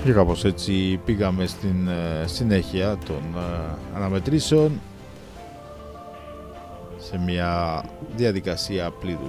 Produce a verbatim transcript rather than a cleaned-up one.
Και κάπως έτσι πήγαμε στην ε, συνέχεια των ε, αναμετρήσεων σε μια διαδικασία πλήρους